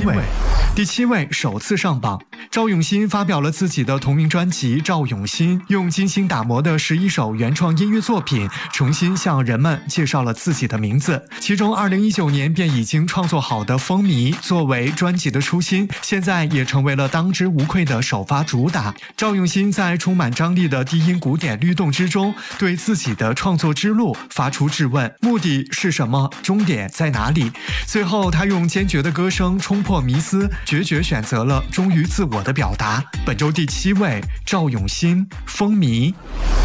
第7位首次上榜，赵咏欣发表了自己的同名专辑《赵咏欣》，用精心打磨的11首原创音乐作品，重新向人们介绍了自己的名字。其中2019年便已经创作好的《风靡》作为专辑的初心，现在也成为了当之无愧的首发主打。赵咏欣在充满张力的低音鼓点律动之中，对自己的创作之路发出质问：目的是什么？终点在哪里？最后，他用坚决的歌声冲破迷思，决绝选择了忠于自我的表达。本周第7位，赵咏欣，《风靡》。